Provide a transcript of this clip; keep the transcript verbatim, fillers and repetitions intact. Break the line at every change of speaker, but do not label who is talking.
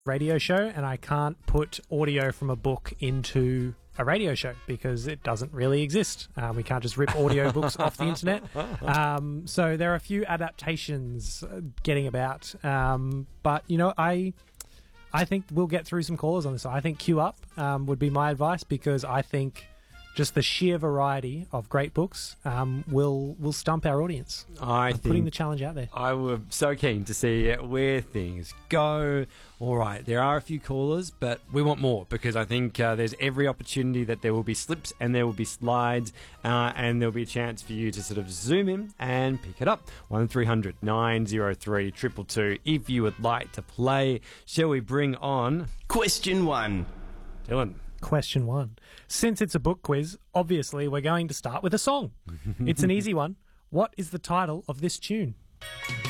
radio show, and I can't put audio from a book into a radio show because it doesn't really exist. Um, we can't just rip audio books off the internet. Um, so there are a few adaptations getting about. Um, but, you know, I I think we'll get through some callers on this. I think queue up um, would be my advice, because I think just the sheer variety of great books um, will will stump our audience.
I
I'm
think
putting the challenge out there.
I was so keen to see where things go. All right, there are a few callers, but we want more, because I think uh, there's every opportunity that there will be slips and there will be slides, uh, and there'll be a chance for you to sort of zoom in and pick it up. one three hundred nine oh three two two two if you would like to play. Shall we bring on
Question one.
Dylan?
Question one. Since it's a book quiz, obviously we're going to start with a song. It's an easy one. What is the title of this tune?